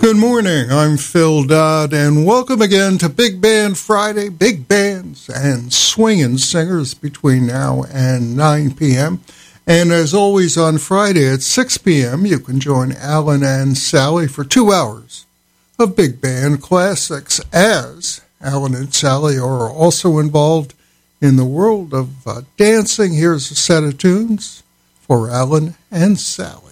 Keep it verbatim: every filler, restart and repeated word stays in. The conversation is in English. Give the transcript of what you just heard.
Good morning, I'm Phil Dodd, and welcome again to Big Band Friday, big bands and swinging singers between now and nine p.m. And as always on Friday at six p.m., you can join Alan and Sally for two hours of big band classics, as Alan and Sally are also involved in the world of uh, dancing. Here's a set of tunes for Alan and Sally.